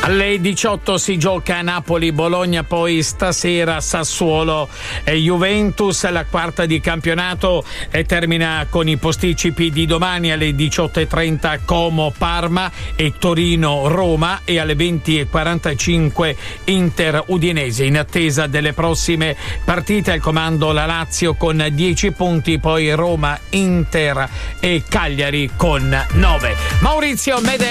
Alle 18 si gioca a Napoli-Bologna, poi stasera Sassuolo e Juventus, la quarta di campionato, e termina con i posticipi di domani alle 18:30 Como-Parma e Torino-Roma, e alle 20:45 Inter-Udinese. In attesa delle prossime partite al comando la Lazio con 10 punti, poi Roma, Inter e Cagliari con 9. Maurizio Mede